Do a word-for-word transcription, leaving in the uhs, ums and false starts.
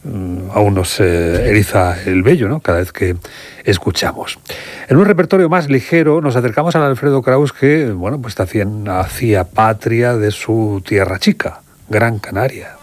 aún nos eh, eriza el vello, ¿no?, cada vez que escuchamos. En un repertorio más ligero nos acercamos a Alfredo Kraus, que bueno, pues hacía, hacía patria de su tierra chica, Gran Canaria.